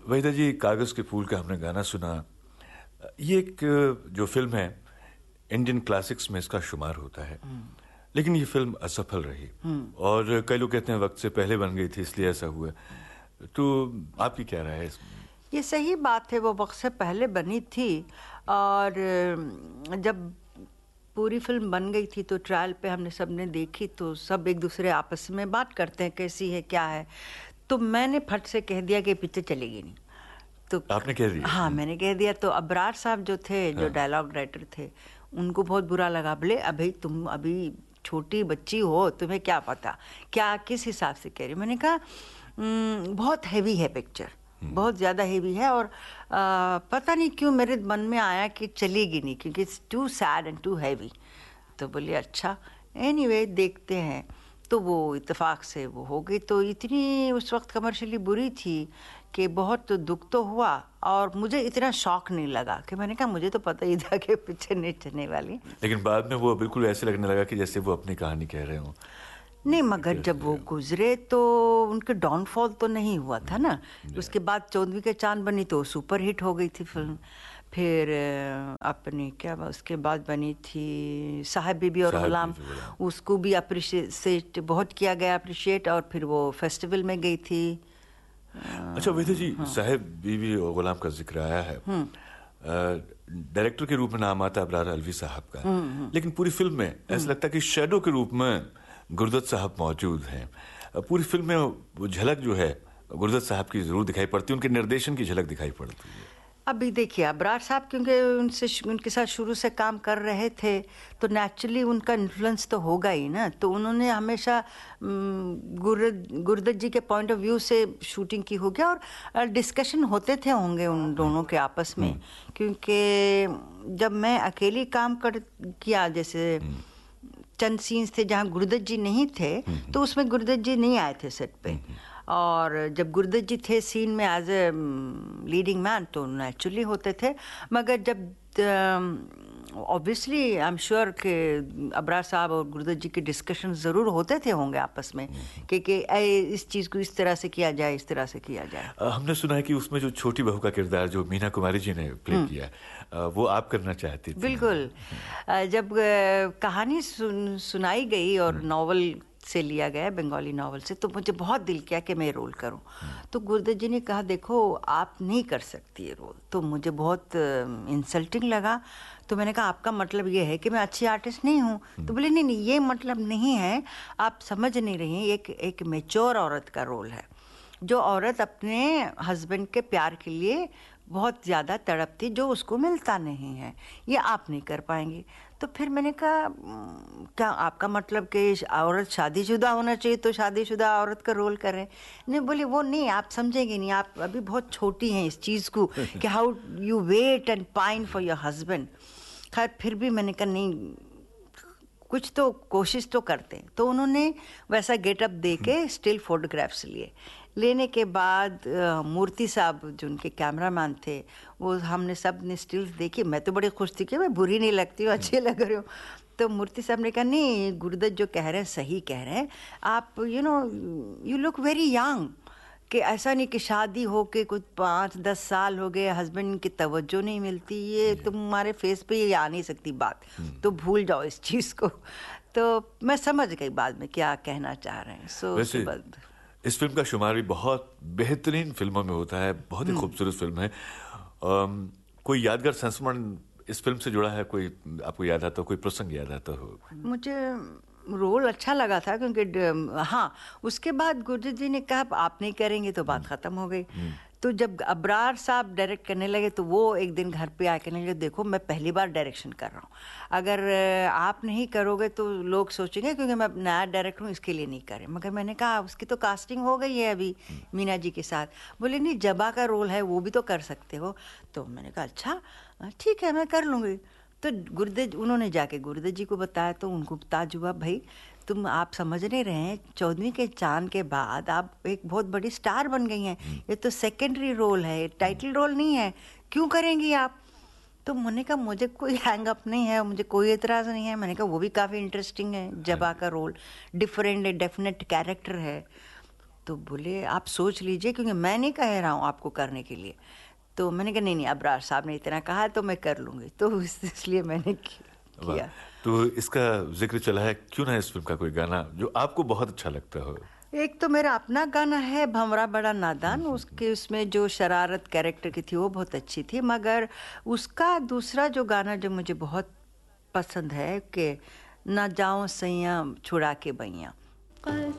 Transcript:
वहीदा जी, कागज के फूल का हमने गाना सुना। ये एक जो फिल्म है इंडियन क्लासिक्स में इसका शुमार होता है, लेकिन ये फिल्म असफल रही और कई लोग कहते हैं वक्त से पहले बन गई थी इसलिए ऐसा हुआ। तो आपकी क्या राय है इसमें? ये सही बात है, वो वक्त से पहले बनी थी और जब पूरी फिल्म बन गई थी तो ट्रायल पे हमने सबने देखी तो सब एक दूसरे आपस में बात करते हैं कैसी है क्या है। तो मैंने फट से कह दिया कि पिक्चर चलेगी नहीं। तो आपने कह दिया? हाँ, मैंने कह दिया। तो अबरार साहब जो थे, जो डायलॉग राइटर थे, उनको बहुत बुरा लगा। बोले अभी तुम अभी छोटी बच्ची हो, तुम्हें क्या पता क्या किस हिसाब से कह रही। मैंने कहा बहुत हैवी है पिक्चर, बहुत ज़्यादा हैवी है और पता नहीं क्यों मेरे मन में आया कि चलेगी नहीं क्योंकि it's to sad and to heavy. तो बोले अच्छा, एनीवे देखते हैं। तो वो इत्तेफाक से वो हो गई। तो इतनी उस वक्त कमर्शियली बुरी थी कि बहुत दुख तो हुआ और मुझे इतना शौक नहीं लगा कि मैंने कहा मुझे तो पता ही था कि पिक्चर नहीं चलने वाली। लेकिन बाद में वो बिल्कुल ऐसे लगने लगा कि जैसे वो अपनी कहानी कह रहे हो। नहीं, मगर जब वो गुजरे तो उनके डाउनफॉल तो नहीं हुआ था ना। उसके बाद 14वीं के चांद बनी तो सुपर हिट हो गई थी फिल्म। फिर अपनी क्या उसके बाद बनी थी साहब बीबी और गुलाम, उसको भी अप्रिशिएट बहुत किया गया, अप्रिशिएट। और फिर वो फेस्टिवल में गई थी। अच्छा वहीदा जी, साहब बीबी और गुलाम का जिक्र आया है। डायरेक्टर के रूप में नाम आता है अबरार अलवी साहब का, लेकिन पूरी फिल्म में ऐसा लगता है कि शैडो के रूप में गुरदत साहब मौजूद हैं। पूरी फिल्म में वो झलक जो है गुरदत साहब की जरूर दिखाई पड़ती है, उनके निर्देशन की झलक दिखाई पड़ती है। अभी देखिए अबरार साहब क्योंकि उनके साथ शुरू से काम कर रहे थे तो नेचुरली उनका इन्फ्लुएंस तो होगा ही ना। तो उन्होंने हमेशा गुरदत जी के पॉइंट ऑफ व्यू से शूटिंग की होगी और डिस्कशन होते थे होंगे उन दोनों के आपस में। क्योंकि जब मैं अकेली काम किया, जैसे चंद सीन्स थे जहाँ गुरदत जी नहीं थे तो उसमें गुरदत जी नहीं आए थे सेट पे। और जब गुरदत जी थे सीन में एज ए लीडिंग मैन तो नेचुरली होते थे। मगर जब ऑब्वियसली आई एम श्योर कि अबरार साहब और गुरदत जी के डिस्कशन ज़रूर होते थे होंगे आपस में कि इस चीज़ को इस तरह से किया जाए, इस तरह से किया जाए। हमने सुना है कि उसमें जो छोटी बहू का किरदार जो मीना कुमारी जी ने प्ले किया वो आप करना चाहती थी। बिल्कुल। जब कहानी सुनाई गई और नॉवल से लिया गया, बंगाली नॉवल से, तो मुझे बहुत दिल किया कि मैं रोल करूं। तो गुरदत जी ने कहा देखो आप नहीं कर सकती ये रोल। तो मुझे बहुत इंसल्टिंग लगा। तो मैंने कहा आपका मतलब ये है कि मैं अच्छी आर्टिस्ट नहीं हूँ? तो बोले नहीं नहीं, ये मतलब नहीं है, आप समझ नहीं रही हैं। एक मैच्योर औरत का रोल है, जो औरत अपने हस्बैंड के प्यार के लिए बहुत ज़्यादा तड़पती, जो उसको मिलता नहीं है, ये आप नहीं कर पाएंगी। तो फिर मैंने कहा क्या आपका मतलब कि औरत शादीशुदा होना चाहिए तो शादीशुदा औरत का रोल करें? नहीं, बोली वो नहीं, आप समझेंगे नहीं, आप अभी बहुत छोटी हैं इस चीज़ को कि how you wait and pine for your husband. खैर फिर भी मैंने कहा नहीं, कुछ तो कोशिश तो करते हैं। तो उन्होंने वैसा गेटअप दे के स्टिल फोटोग्राफ्स लिए। लेने के बाद मूर्ति साहब जो उनके कैमरामैन थे, वो हमने सब ने स्टिल्स देखी। मैं तो बड़ी खुश थी कि मैं बुरी नहीं लगती हूँ, अच्छी लग रही हूँ। तो मूर्ति साहब ने कहा नहीं, गुरदत जो कह रहे हैं सही कह रहे हैं आप, यू लुक वेरी यंग। कि ऐसा नहीं कि शादी हो के कुछ 5-10 साल हो गए, हस्बैंड की तवज्जो नहीं मिलती, ये तुम्हारे फेस पे ये आ नहीं सकती बात, तो भूल जाओ इस चीज़ को। तो मैं समझ गई बाद में क्या कहना चाह रहे हैं। वैसे इस फिल्म का शुमार भी बहुत बेहतरीन फिल्मों में होता है, बहुत ही खूबसूरत फिल्म है। कोई यादगार संस्मरण इस फिल्म से जुड़ा है? कोई आपको याद आता हो, कोई प्रसंग याद आता हो? मुझे रोल अच्छा लगा था क्योंकि हाँ, उसके बाद गुरजीत जी ने कहा आप नहीं करेंगे तो बात ख़त्म हो गई। तो जब अबरार साहब डायरेक्ट करने लगे तो वो एक दिन घर पे आके कहने लगे देखो मैं पहली बार डायरेक्शन कर रहा हूँ, अगर आप नहीं करोगे तो लोग सोचेंगे क्योंकि मैं नया डायरेक्टर हूँ इसके लिए नहीं करें। मगर मैंने कहा उसकी तो कास्टिंग हो गई है अभी मीना जी के साथ। बोले नहीं, जबा का रोल है वो भी तो कर सकते हो। तो मैंने कहा अच्छा ठीक है मैं कर लूँगी। तो उन्होंने जाके गुरदत जी को बताया तो उनको ताज हुआ, भाई आप समझ नहीं रहे हैं, 14वीं के चांद के बाद आप एक बहुत बड़ी स्टार बन गई हैं, ये तो सेकेंडरी रोल है, टाइटल रोल नहीं है, क्यों करेंगी आप? तो मैंने कहा मुझे कोई हैंग अप नहीं है, मुझे कोई एतराज़ नहीं है। मैंने कहा वो भी काफ़ी इंटरेस्टिंग है, जबा का रोल डिफरेंट है, डेफिनेट कैरेक्टर है। तो बोले आप सोच लीजिए, क्योंकि मैं नहीं कह रहा हूँ आपको करने के लिए। तो मैंने कहा नहीं अबरार साहब ने इतना कहा तो मैं कर लूँगी, तो इसलिए मैंने किया। तो इसका जिक्र चला है, क्यों ना इस फिल्म का कोई गाना जो आपको बहुत अच्छा लगता हो? एक तो मेरा अपना गाना है भंवरा बड़ा नादान, उसके उसमें जो शरारत कैरेक्टर की थी वो बहुत अच्छी थी, मगर उसका दूसरा जो गाना जो मुझे बहुत पसंद है कि ना जाऊं सैया छुड़ा के बैया।